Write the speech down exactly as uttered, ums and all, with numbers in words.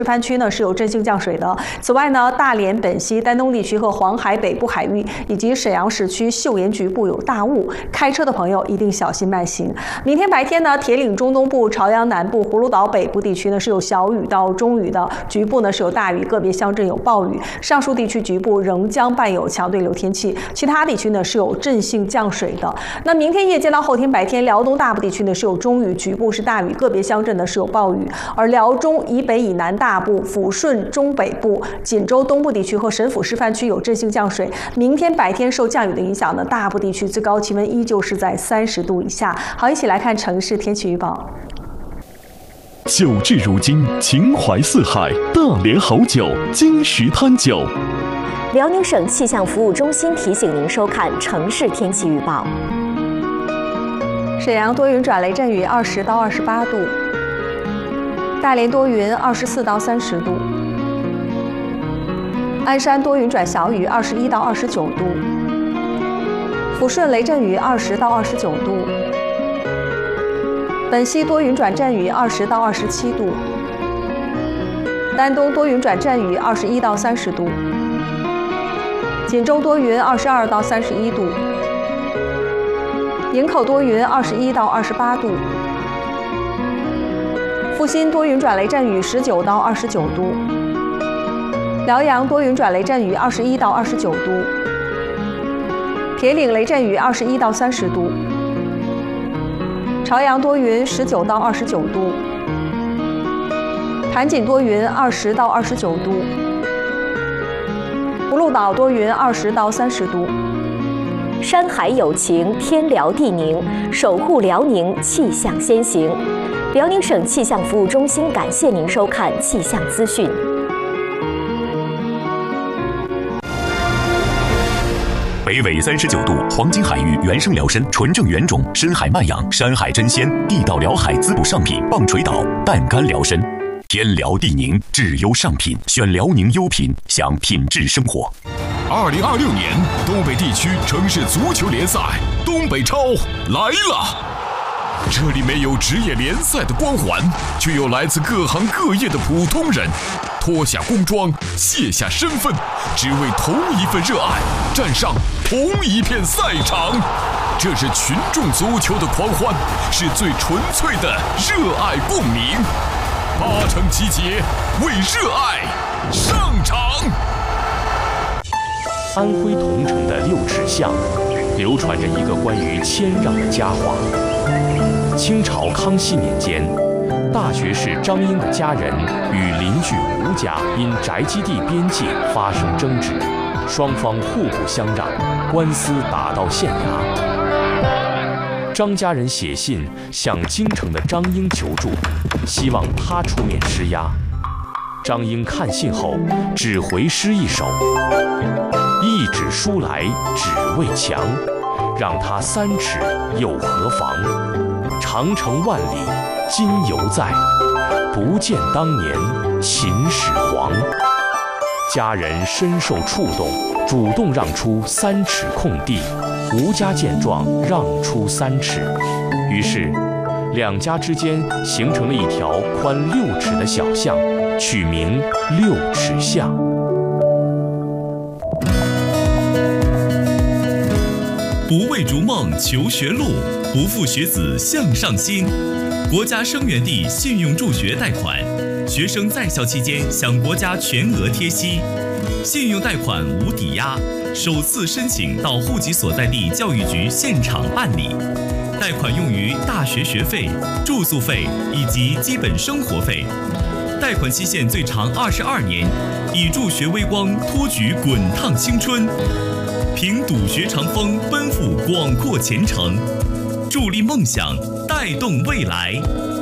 番区呢是有阵性降水的。此外呢，大连、本溪、丹东地区和黄海北部海域以及沈阳市区岫岩局部有大雾，开车的朋友一定小心慢行。明天白天呢，铁岭中东部、朝阳南部、葫芦岛北部地区呢是有小雨到中雨的，局部呢是有大雨，个别乡镇有暴雨。上述地区局部仍将伴有强对流天气，其他地区呢是有阵性降水的。那明天夜间到后天白天，辽东大部地区呢是有中雨，局部是大雨，个别乡镇呢是有暴雨。而辽中以北以南大部、抚顺中北部、锦州东部地区和沈抚示范区有阵性降水。明天白天受降雨的影响呢，大部地区最高气温依旧是在三十度以下。好，一起来看城市天气预报。 酒至如今，情怀四海，大连好酒，金石滩酒。 辽宁省气象服务中心提醒您收看城市天气预报。 沈阳多云转雷阵雨，二十到二十八度。大连多云，二十四到三十度；鞍山多云转小雨，二十一到二十九度；抚顺雷阵雨，二十到二十九度；本溪多云转阵雨，二十到二十七度；丹东多云转阵雨，二十一到三十度；锦州多云，二十二到三十一度；营口多云，二十一到二十八度。阜新多云转雷阵雨，十九到二十九度；辽阳多云转雷阵雨，二十一到二十九度；铁岭雷阵雨，二十一到三十度；朝阳多云，十九到二十九度；盘锦多云，二十到二十九度；葫芦岛多云，二十到三十度。 山海有情，天辽地宁，守护辽宁，气象先行。辽宁省气象服务中心感谢您收看气象资讯。 北纬三十九度，黄金海域原生辽参纯正原种，深海慢养，山海真鲜，地道辽海滋补上品，棒槌岛淡干辽参，天辽地宁，质优上品，选辽宁优品，享品质生活。 二零二六年东北地区城市足球联赛东北超来了。这里没有职业联赛的光环，却有来自各行各业的普通人，脱下工装，卸下身份，只为同一份热爱，站上同一片赛场。这是群众足球的狂欢，是最纯粹的热爱共鸣。八城集结，为热爱上场。 安徽桐城的六尺巷，流传着一个关于谦让的佳话。清朝康熙年间，大学士张英的家人与邻居吴家因宅基地边界发生争执，双方互不相让，官司打到县衙。张家人写信向京城的张英求助，希望他出面施压。张英看信后，只回诗一首：一纸书来只为墙，让他三尺又何妨？长城万里今犹在，不见当年秦始皇。家人深受触动，主动让出三尺空地。吴家见状，让出三尺，于是两家之间形成了一条宽六尺的小巷，取名六尺巷。 不为逐梦求学路，不负学子向上心。国家生源地信用助学贷款，学生在校期间享国家全额贴息，信用贷款无抵押，首次申请到户籍所在地教育局现场办理。贷款用于大学学费、住宿费以及基本生活费。贷款期限最长二十二年，以助学微光托举滚烫青春。凭笃学长风，奔赴广阔前程，助力梦想，带动未来。